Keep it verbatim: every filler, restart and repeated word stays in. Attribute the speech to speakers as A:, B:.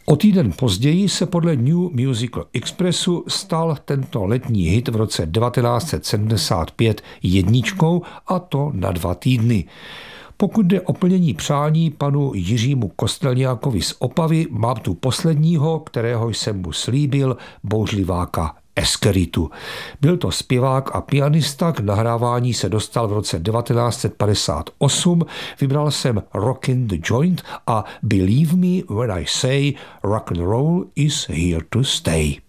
A: O týden později se podle New Musical Expressu stal tento letní hit v roce devatenáct set sedmdesát pět jedničkou, a to na dva týdny. Pokud jde o plnění přání panu Jiřímu Kostelňákovi z Opavy, mám tu posledního, kterého jsem mu slíbil, bouřliváka Eskeritu. Byl to zpěvák a pianista, k nahrávání se dostal v roce devatenáct set padesát osm, vybral jsem Rockin' the Joint a Believe Me When I Say Rock and Roll is Here to Stay.